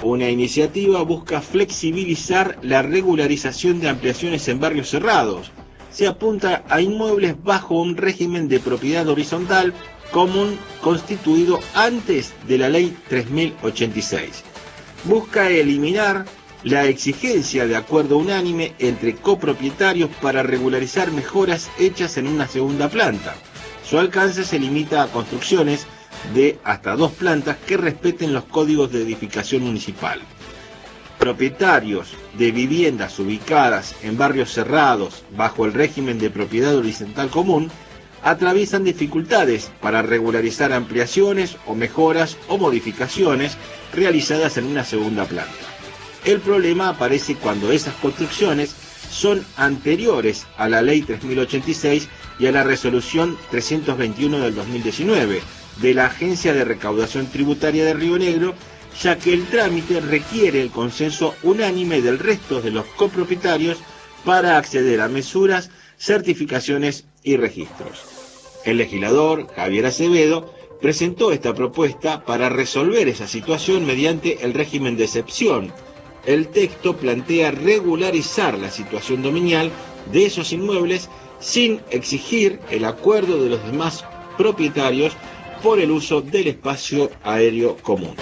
Una iniciativa busca flexibilizar la regularización de ampliaciones en barrios cerrados. Se apunta a inmuebles bajo un régimen de propiedad horizontal común constituido antes de la Ley 3086. Busca eliminar la exigencia de acuerdo unánime entre copropietarios para regularizar mejoras hechas en una segunda planta. Su alcance se limita a construcciones de hasta 2 plantas que respeten los códigos de edificación municipal. Propietarios de viviendas ubicadas en barrios cerrados bajo el régimen de propiedad horizontal común atraviesan dificultades para regularizar ampliaciones o mejoras o modificaciones realizadas en una segunda planta. El problema aparece cuando esas construcciones son anteriores a la Ley 3086 y a la Resolución 321 del 2019 de la Agencia de Recaudación Tributaria de Río Negro, ya que el trámite requiere el consenso unánime del resto de los copropietarios para acceder a mesuras, certificaciones y registros. El legislador Javier Acevedo presentó esta propuesta para resolver esa situación mediante el régimen de excepción. El texto plantea regularizar la situación dominial de esos inmuebles sin exigir el acuerdo de los demás propietarios por el uso del espacio aéreo común.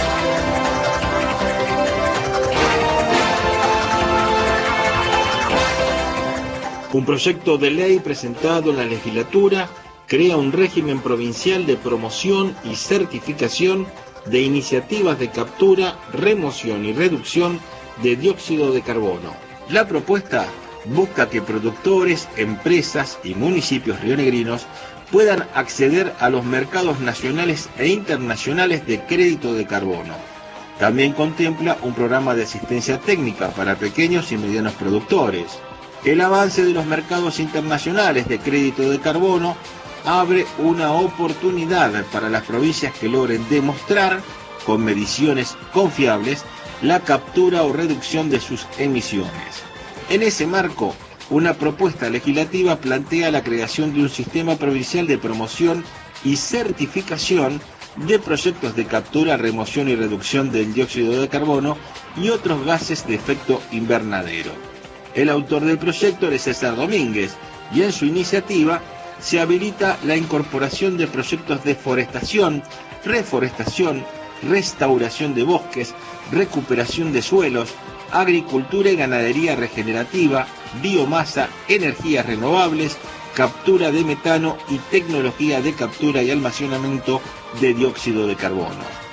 Un proyecto de ley presentado en la legislatura crea un régimen provincial de promoción y certificación de iniciativas de captura, remoción y reducción de dióxido de carbono. La propuesta busca que productores, empresas y municipios rionegrinos puedan acceder a los mercados nacionales e internacionales de crédito de carbono. También contempla un programa de asistencia técnica para pequeños y medianos productores. El avance de los mercados internacionales de crédito de carbono abre una oportunidad para las provincias que logren demostrar, con mediciones confiables, la captura o reducción de sus emisiones. En ese marco, una propuesta legislativa plantea la creación de un sistema provincial de promoción y certificación de proyectos de captura, remoción y reducción del dióxido de carbono y otros gases de efecto invernadero. El autor del proyecto es César Domínguez y en su iniciativa se habilita la incorporación de proyectos de forestación, reforestación, restauración de bosques, recuperación de suelos, agricultura y ganadería regenerativa, biomasa, energías renovables, captura de metano y tecnología de captura y almacenamiento de dióxido de carbono.